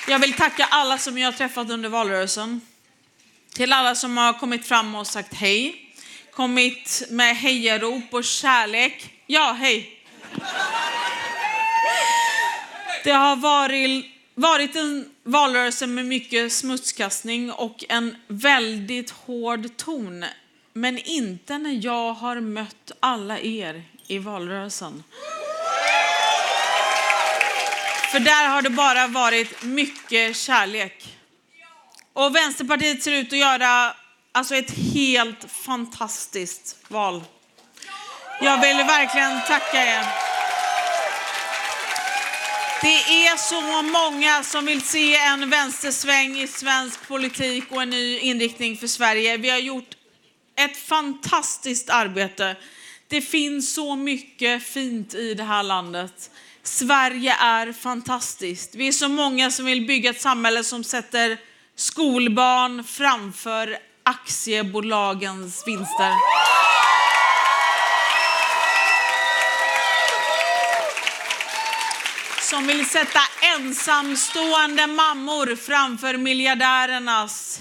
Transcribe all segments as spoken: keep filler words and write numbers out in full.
Jag vill tacka alla som jag har träffat under valrörelsen. Till alla som har kommit fram och sagt hej. Kommit med hejarop och kärlek. Ja, hej. Det har varit, varit en valrörelse med mycket smutskastning och en väldigt hård ton. Men inte när jag har mött alla er i valrörelsen. För där har det bara varit mycket kärlek. Och Vänsterpartiet ser ut att göra alltså ett helt fantastiskt val. Jag vill verkligen tacka er. Det är så många som vill se en vänstersväng i svensk politik och en ny inriktning för Sverige. Vi har gjort ett fantastiskt arbete. Det finns så mycket fint i det här landet. Sverige är fantastiskt. Vi är så många som vill bygga ett samhälle som sätter skolbarn framför aktiebolagens vinster. Som vill sätta ensamstående mammor framför miljardärernas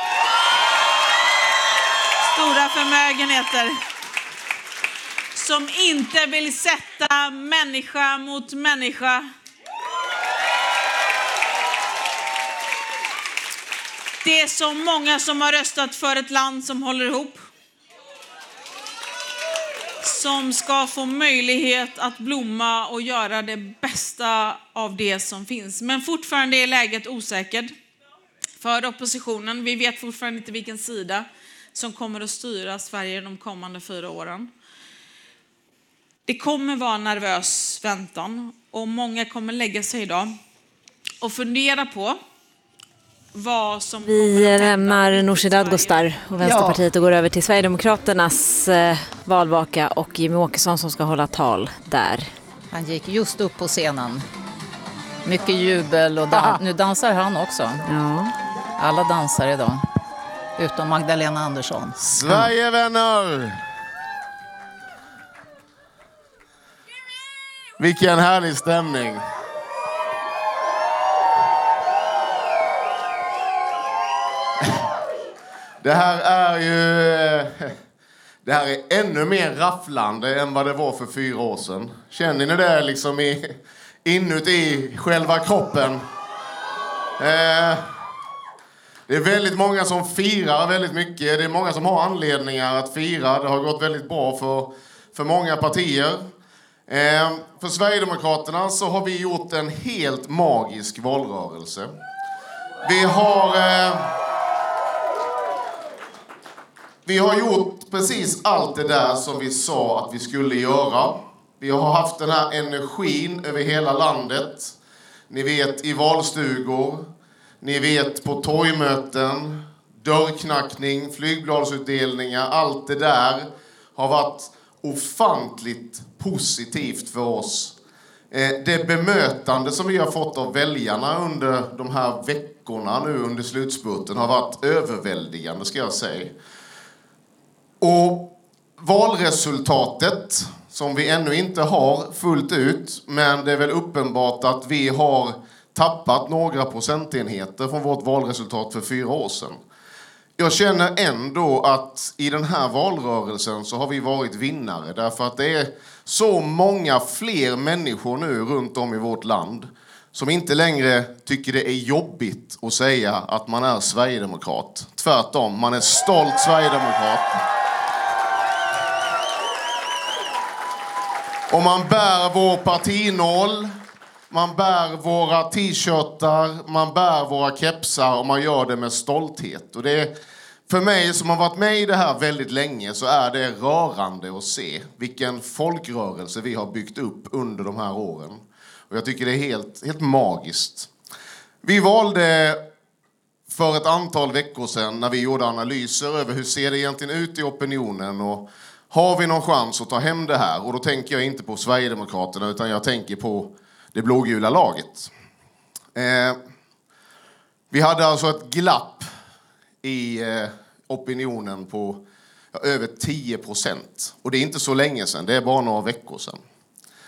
stora förmögenheter. Som inte vill sätta människa mot människa. Det är så många som har röstat för ett land som håller ihop. Som ska få möjlighet att blomma och göra det bästa av det som finns. Men fortfarande är läget osäkert för oppositionen. Vi vet fortfarande inte vilken sida som kommer att styra Sverige de kommande fyra åren. Det kommer vara nervös väntan och många kommer lägga sig idag och fundera på vad som kommer att Vi hända. lämnar Nooshi Dadgostar och Vänsterpartiet och går över till Sverigedemokraternas eh, valvaka och Jimmie Åkesson som ska hålla tal där. Han gick just upp på scenen. Mycket jubel och dan- nu dansar han också. Ja. Alla dansar idag. Utom Magdalena Andersson. Sverigevänner! Vilken härlig stämning. Det här är ju det här är ännu mer rafflande än vad det var för fyra år sedan. Känner ni det liksom i, inuti själva kroppen? Eh, det är väldigt många som firar väldigt mycket. Det är många som har anledningar att fira. Det har gått väldigt bra för, för många partier. Eh, för Sverigedemokraterna så har vi gjort en helt magisk valrörelse. Vi har... Eh, Vi har gjort precis allt det där som vi sa att vi skulle göra. Vi har haft den här energin över hela landet. Ni vet i valstugor, ni vet på torgmöten, dörrknackning, flygbladsutdelningar. Allt det där har varit ofantligt positivt för oss. Det bemötande som vi har fått av väljarna under de här veckorna nu under slutspurten har varit överväldigande, ska jag säga. Och valresultatet som vi ännu inte har fullt ut, men det är väl uppenbart att vi har tappat några procentenheter från vårt valresultat för fyra år sedan. Jag känner ändå att i den här valrörelsen så har vi varit vinnare därför att det är så många fler människor nu runt om i vårt land som inte längre tycker det är jobbigt att säga att man är sverigedemokrat. Tvärtom, man är stolt sverigedemokrat. Och man bär vår partinål, man bär våra t-shirtar, man bär våra kepsar och man gör det med stolthet. Och det är, för mig som har varit med i det här väldigt länge så är det rörande att se vilken folkrörelse vi har byggt upp under de här åren. Och jag tycker det är helt, helt magiskt. Vi valde för ett antal veckor sedan när vi gjorde analyser över hur ser det egentligen ut i opinionen och har vi någon chans att ta hem det här? Och då tänker jag inte på Sverigedemokraterna utan jag tänker på det blågula laget. Eh, vi hade alltså ett glapp i eh, opinionen på ja, över tio procent. Och det är inte så länge sedan, det är bara några veckor sedan.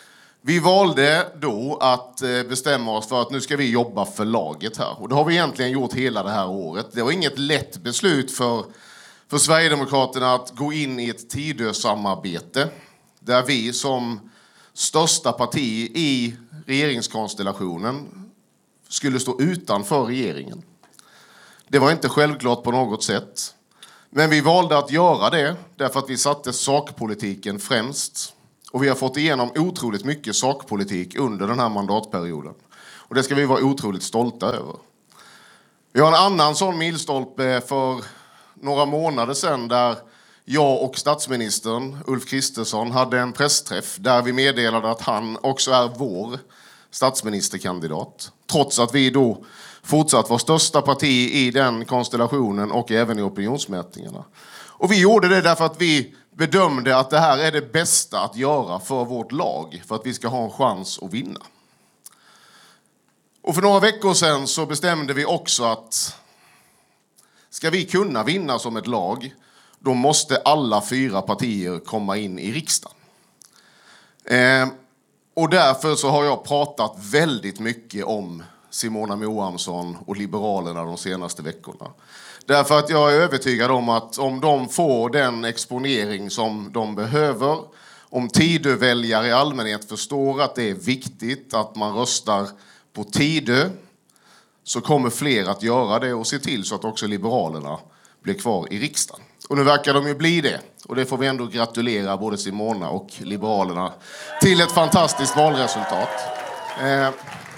Vi valde då att bestämma oss för att nu ska vi jobba för laget här. Och det har vi egentligen gjort hela det här året. Det var inget lätt beslut för, för Sverigedemokraterna att gå in i ett Tidö-samarbete där vi som största parti i regeringskonstellationen skulle stå utanför regeringen. Det var inte självklart på något sätt. Men vi valde att göra det därför att vi satte sakpolitiken främst. Och vi har fått igenom otroligt mycket sakpolitik under den här mandatperioden. Och det ska vi vara otroligt stolta över. Vi har en annan sån milstolpe för några månader sedan där jag och statsministern Ulf Kristersson hade en pressträff där vi meddelade att han också är vår statsministerkandidat. Trots att vi då fortsatt var största parti i den konstellationen och även i opinionsmätningarna. Och vi gjorde det därför att vi bedömde att det här är det bästa att göra för vårt lag. För att vi ska ha en chans att vinna. Och för några veckor sedan så bestämde vi också att ska vi kunna vinna som ett lag, då måste alla fyra partier komma in i riksdagen. Eh, och därför så har jag pratat väldigt mycket om Simona Moamsson och Liberalerna de senaste veckorna. Därför att jag är övertygad om att om de får den exponering som de behöver, om Tidö-väljare i allmänhet förstår att det är viktigt att man röstar på Tidö, så kommer fler att göra det och se till så att också Liberalerna blir kvar i riksdagen. Och nu verkar de ju bli det. Och det får vi ändå gratulera både Simona och Liberalerna till ett fantastiskt valresultat. Eh,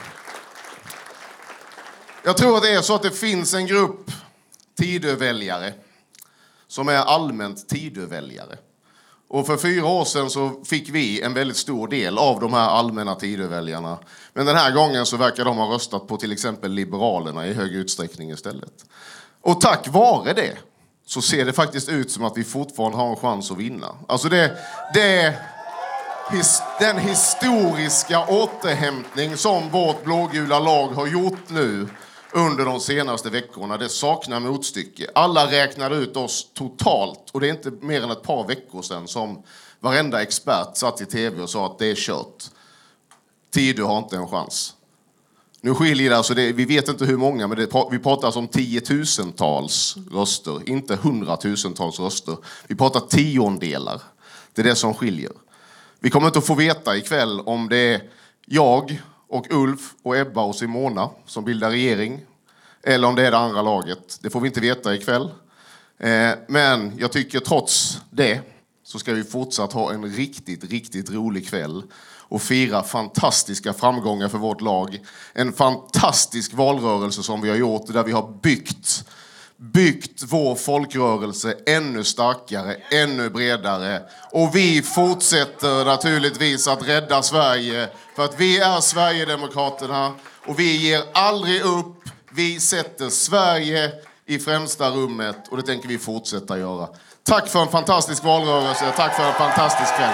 jag tror att det är så att det finns en grupp Tidö-väljare som är allmänt Tidö-väljare. Och för fyra år sedan så fick vi en väldigt stor del av de här allmänna Tidö-väljarna. Men den här gången så verkar de ha röstat på till exempel Liberalerna i hög utsträckning istället. Och tack vare det så ser det faktiskt ut som att vi fortfarande har en chans att vinna. Alltså det, det his, den historiska återhämtning som vårt blågula lag har gjort nu under de senaste veckorna, det saknar motstycke. Alla räknade ut oss totalt, och det är inte mer än ett par veckor sedan som varenda expert satt i tv och sa att det är kört. Tidö har inte en chans. Nu skiljer det, alltså det, vi vet inte hur många, men det, vi pratar alltså om tiotusentals röster, inte hundratusentals röster. Vi pratar tiondelar. Det är det som skiljer. Vi kommer inte att få veta ikväll om det är jag och Ulf och Ebba och Simona som bildar regering, eller om det är det andra laget. Det får vi inte veta ikväll. Eh, men jag tycker trots det så ska vi fortsatt ha en riktigt, riktigt rolig kväll och fira fantastiska framgångar för vårt lag. En fantastisk valrörelse som vi har gjort, där vi har byggt byggt vår folkrörelse ännu starkare, ännu bredare. Och vi fortsätter naturligtvis att rädda Sverige, för att vi är Sverigedemokraterna och vi ger aldrig upp. Vi sätter Sverige i främsta rummet, och det tänker vi fortsätta göra. Tack för en fantastisk valrörelse, tack för en fantastisk kväll.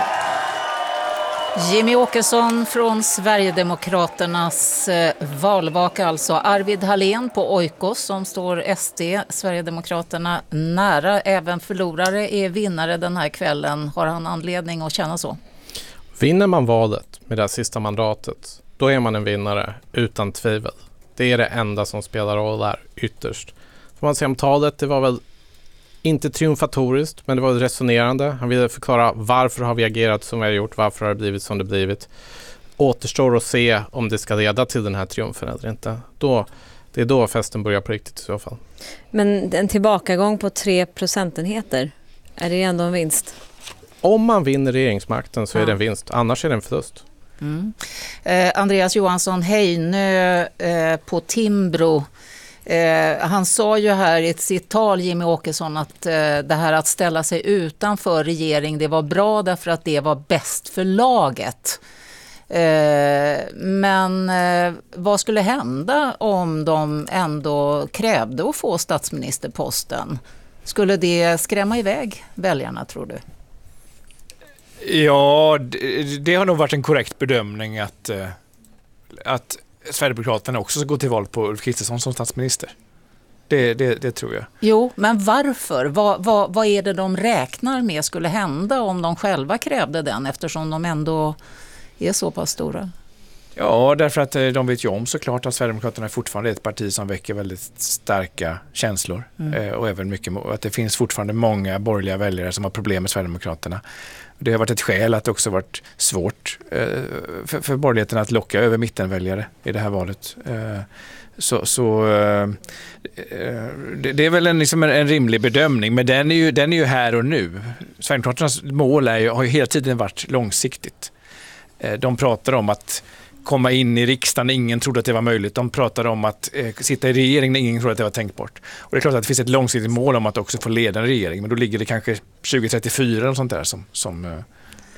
Jimmie Åkesson från Sverigedemokraternas valvaka, alltså. Arvid Hallén på Oikos som står S D, Sverigedemokraterna, nära. Även förlorare är vinnare den här kvällen. Har han anledning att känna så? Vinner man valet med det här sista mandatet, då är man en vinnare utan tvivel. Det är det enda som spelar roll där ytterst. Får man se om talet, det var väl inte triumfatoriskt, men det var resonerande. Han ville förklara varför har vi agerat som vi har gjort, varför har det blivit som det blivit. Återstår att se om det ska leda till den här triumfen eller inte. Då, det är då festen börjar på riktigt i så fall. Men en tillbakagång på tre procentenheter, är det ändå en vinst? Om man vinner regeringsmakten så är ja. det en vinst, annars är det en förlust. Mm. Eh, Andreas Johansson, Hejnö eh, på Timbro. Eh, han sa ju här i sitt tal, Jimmie Åkesson, att eh, det här att ställa sig utanför regering, det var bra därför att det var bäst för laget. Eh, men eh, vad skulle hända om de ändå krävde att få statsministerposten? Skulle det skrämma iväg väljarna, tror du? Ja, det, det har nog varit en korrekt bedömning att, att Sverigedemokraterna också ska gå till val på Ulf Kristersson som statsminister. Det, det, det tror jag. Jo, men varför? Vad, vad, vad är det de räknar med skulle hända om de själva krävde den, eftersom de ändå är så pass stora? Ja, därför att de vet ju om såklart att Sverigedemokraterna är fortfarande ett parti som väcker väldigt starka känslor. Mm. Eh, och även mycket, att det finns fortfarande många borgerliga väljare som har problem med Sverigedemokraterna. Det har varit ett skäl att det också varit svårt eh, för, för borgerligheten att locka över mittenväljare i det här valet. Eh, så så eh, det, det är väl en, liksom en, en rimlig bedömning, men den är ju, den är ju här och nu. Sverigedemokraternas mål är ju, har ju hela tiden varit långsiktigt. Eh, de pratar om att komma in i riksdagen, ingen trodde att det var möjligt. De pratade om att eh, sitta i regeringen, ingen trodde att det var tänkbart. Och det är klart att det finns ett långsiktigt mål om att också få leda en regering, men då ligger det kanske tjugo trettiofyra och sånt där som... som eh...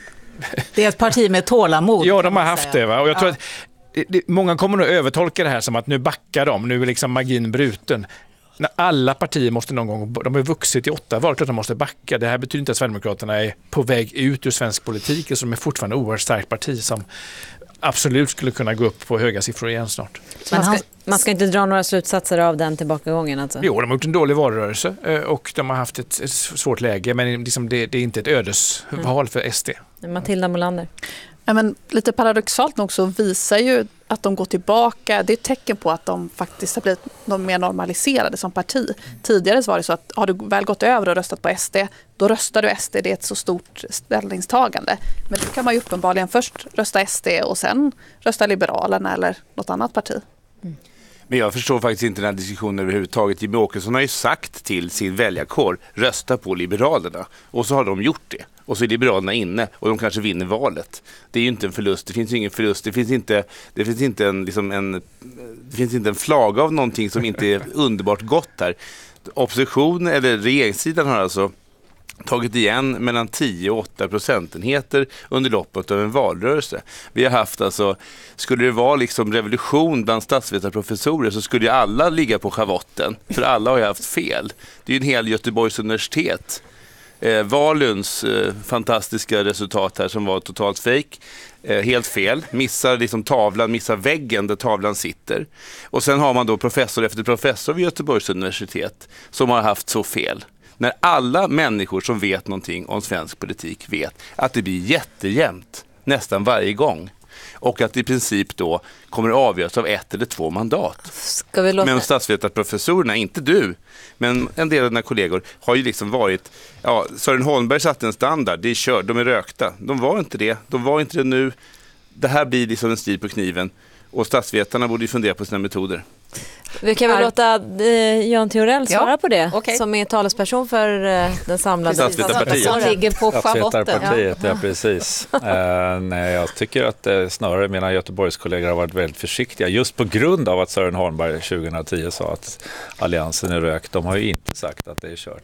Det är ett parti med tålamod. Ja, de har haft det, va? Och jag ja. tror att det, det, många kommer att övertolka det här som att nu backar de, nu är liksom magin bruten. När alla partier måste någon gång, de har vuxit i åtta val, klart de måste backa. Det här betyder inte att Sverigedemokraterna är på väg ut ur svensk politik, som är fortfarande ett oerhört starkt parti som absolut skulle kunna gå upp på höga siffror igen snart. Man ska, man ska inte dra några slutsatser av den tillbakagången alltså? Jo, de har gjort en dålig valrörelse och de har haft ett svårt läge, men liksom det, det är inte ett ödesval mm. för S D. Matilda Molander. Ja, men lite paradoxalt nog så visar ju att de går tillbaka, det är ett tecken på att de faktiskt har blivit de mer normaliserade som parti. Tidigare så var det så att har du väl gått över och röstat på S D, då röstar du S D, det är ett så stort ställningstagande. Men då kan man ju uppenbarligen först rösta S D och sen rösta Liberalerna eller något annat parti. Mm. Men jag förstår faktiskt inte den här diskussionen överhuvudtaget. Jimmie Åkesson har ju sagt till sin väljarkår, rösta på Liberalerna. Och så har de gjort det. Och så är Liberalerna inne och de kanske vinner valet. Det är ju inte en förlust, det finns ju ingen förlust. Det finns inte, det finns inte, en, liksom en, det finns inte en flaga av någonting som inte är underbart gott här. Opposition eller regeringssidan har alltså tagit igen mellan tio och åtta procentenheter under loppet av en valrörelse. Vi har haft alltså, skulle det vara liksom revolution bland statsvetarprofessorer så skulle ju alla ligga på schavotten, för alla har ju haft fel. Det är ju en hel Göteborgs universitet. Eh, Valuns eh, fantastiska resultat här som var totalt fake. Eh, helt fel. Missar liksom tavlan, missar väggen där tavlan sitter. Och sen har man då professor efter professor vid Göteborgs universitet som har haft så fel. När alla människor som vet någonting om svensk politik vet att det blir jättejämnt nästan varje gång. Och att i princip då kommer att avgöras av ett eller två mandat. Ska vi låta... Men statsvetarprofessorerna, inte du, men en del av dina kollegor har ju liksom varit, ja, Sören Holmberg satte en standard, det är kört, de är rökta. De var inte det, de var inte det nu. Det här blir liksom en stil på kniven. Och statsvetarna borde ju fundera på sina metoder. Vi kan väl låta eh, Jan Theorell svara ja, på det, okay. som är talesperson för eh, den samlade Statsvetarpartiet. Som ligger på schavotten. Statsvetarpartiet, ja, ja precis. uh, nej, jag tycker att uh, snarare mina Göteborgskollegor har varit väldigt försiktiga just på grund av att Sören Holmberg tjugohundratio sa att alliansen är rökt. De har ju inte sagt att det är kört.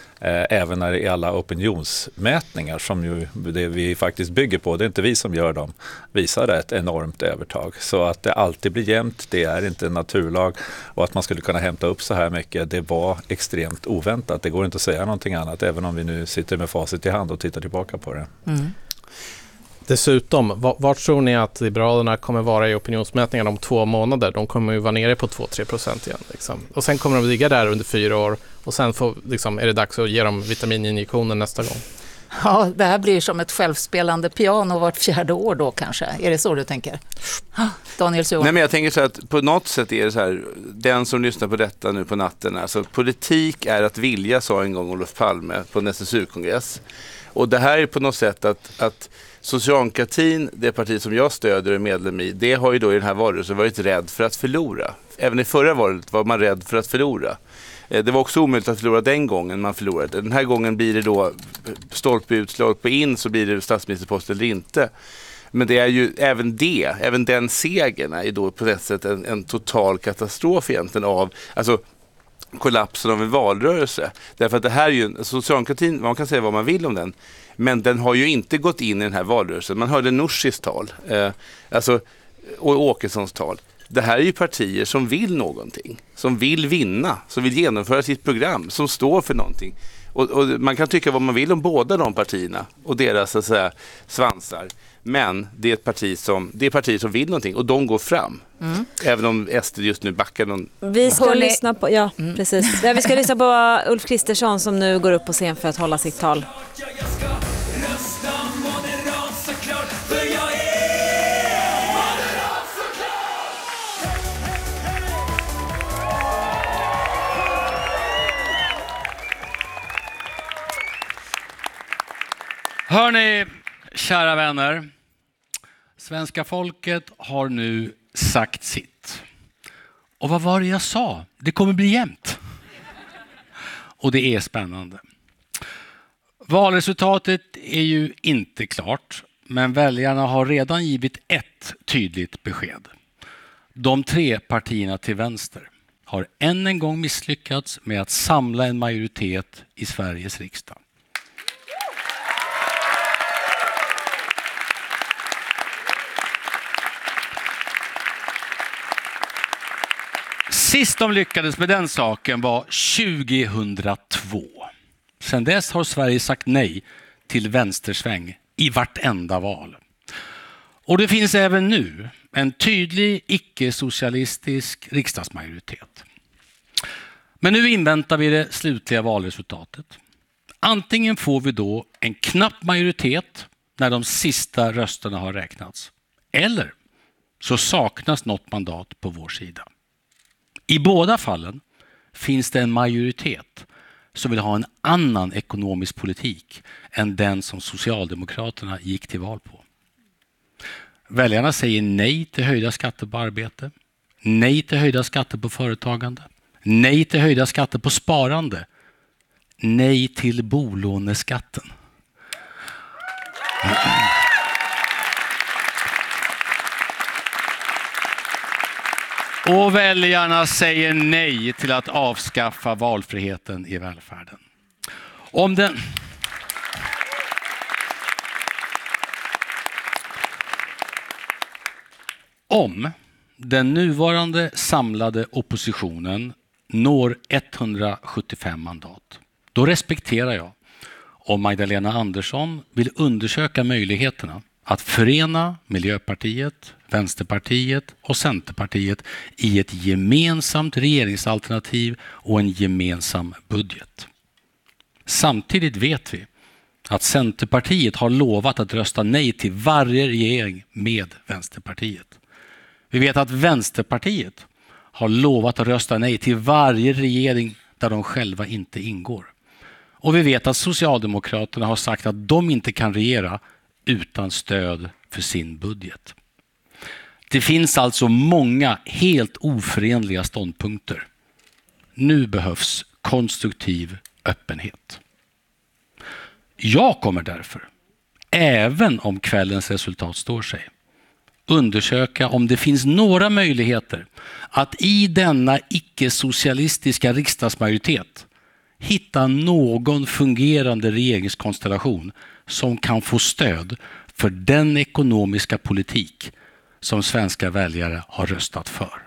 Även när det är alla opinionsmätningar som ju det vi faktiskt bygger på, det är inte vi som gör dem, visar ett enormt övertag. Så att det alltid blir jämnt, det är inte en naturlag, och att man skulle kunna hämta upp så här mycket, det var extremt oväntat. Det går inte att säga någonting annat, även om vi nu sitter med facit i hand och tittar tillbaka på det. Mm. Dessutom, vart tror ni att Liberalerna kommer vara i opinionsmätningarna om två månader? De kommer ju vara nere på två till tre procent igen. Liksom. Och sen kommer de ligga där under fyra år och sen får, liksom, är det dags att ge dem vitamininjektioner nästa gång. Ja, det här blir som ett självspelande piano vart fjärde år då kanske. Är det så du tänker? Daniel Suhonen. Nej, men jag tänker så att på något sätt är det så här, den som lyssnar på detta nu på natten, alltså politik är att vilja, sa en gång Olof Palme på en S S U-kongress. Och det här är på något sätt att, att socialdemokratin, det parti som jag stöder och är medlem i, det har ju då i den här valrörelsen varit rädd för att förlora. Även i förra valet var man rädd för att förlora. Det var också omöjligt att förlora den gången man förlorade. Den här gången blir det då stolpe ut, stolpe in, så blir det statsministerpost eller inte. Men det är ju även det, även den segern är ju då på ett sätt en, en total katastrof egentligen av, alltså kollapsen av en valrörelse. Därför att det här är ju, socialdemokratin, man kan säga vad man vill om den, men den har ju inte gått in i den här valrörelsen. Man hörde Nooshis tal, eh, alltså, och Åkessons tal. Det här är ju partier som vill någonting, som vill vinna, som vill genomföra sitt program, som står för någonting. Och, och man kan tycka vad man vill om båda de partierna och deras, så att säga, svansar. Men det är ett parti som, det är partier som vill någonting och de går fram. Mm. Även om S D just nu backar någon. Vi ska Hörrni. lyssna på, ja, mm. precis. Vi ska lyssna på Ulf Kristersson som nu går upp på scen för att hålla sitt tal. Jag ska rösta moderat såklart, för jag är Hörrni, kära vänner. Svenska folket har nu sagt sitt. Och vad var det jag sa? Det kommer bli jämnt. Och det är spännande. Valresultatet är ju inte klart, men väljarna har redan givit ett tydligt besked. De tre partierna till vänster har än en gång misslyckats med att samla en majoritet i Sveriges riksdag. Sist de lyckades med den saken var tjugohundratvå. Sedan dess har Sverige sagt nej till vänstersväng i vartenda val. Och det finns även nu en tydlig icke-socialistisk riksdagsmajoritet. Men nu inväntar vi det slutliga valresultatet. Antingen får vi då en knapp majoritet när de sista rösterna har räknats. Eller så saknas något mandat på vår sida. I båda fallen finns det en majoritet som vill ha en annan ekonomisk politik än den som Socialdemokraterna gick till val på. Väljarna säger nej till höjda skatter på arbete, nej till höjda skatter på företagande, nej till höjda skatter på sparande, nej till bolåneskatten. Och väljarna säger nej till att avskaffa valfriheten i välfärden. Om den... Om den nuvarande samlade oppositionen når etthundrasjuttiofem mandat, då respekterar jag om Magdalena Andersson vill undersöka möjligheterna att förena Miljöpartiet, Vänsterpartiet och Centerpartiet i ett gemensamt regeringsalternativ och en gemensam budget. Samtidigt vet vi att Centerpartiet har lovat att rösta nej till varje regering med Vänsterpartiet. Vi vet att Vänsterpartiet har lovat att rösta nej till varje regering där de själva inte ingår. Och vi vet att Socialdemokraterna har sagt att de inte kan regera utan stöd för sin budget. Det finns alltså många helt oförenliga ståndpunkter. Nu behövs konstruktiv öppenhet. Jag kommer därför, även om kvällens resultat står sig, undersöka om det finns några möjligheter att i denna icke-socialistiska riksdagsmajoritet hitta någon fungerande regeringskonstellation som kan få stöd för den ekonomiska politik som svenska väljare har röstat för.